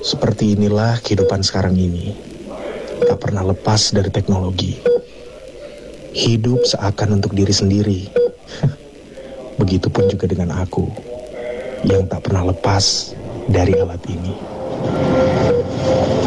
Seperti inilah kehidupan sekarang ini. Tak pernah lepas dari teknologi. Hidup seakan untuk diri sendiri. Begitupun juga dengan aku yang tak pernah lepas dari alat ini.